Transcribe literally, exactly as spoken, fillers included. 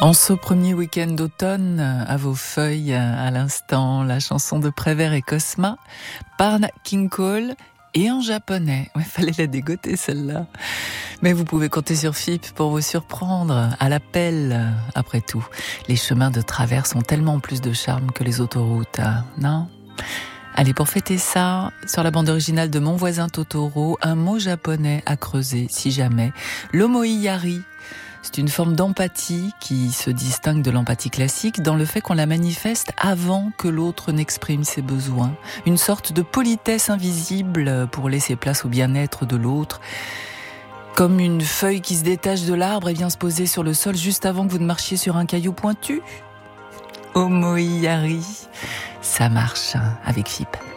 En ce premier week-end d'automne, à vos feuilles, à l'instant, la chanson de Prévert et Cosma par Nat King Cole et en japonais. Il fallait la dégoter celle-là. Mais vous pouvez compter sur F I P pour vous surprendre à l'appel. Après tout, les chemins de travers ont tellement plus de charme que les autoroutes, non ? Allez, pour fêter ça, sur la bande originale de Mon voisin Totoro, un mot japonais à creuser, si jamais, l'omoiyari. C'est une forme d'empathie qui se distingue de l'empathie classique dans le fait qu'on la manifeste avant que l'autre n'exprime ses besoins. Une sorte de politesse invisible pour laisser place au bien-être de l'autre. Comme une feuille qui se détache de l'arbre et vient se poser sur le sol juste avant que vous ne marchiez sur un caillou pointu. Omoiyari, ça marche avec F I P.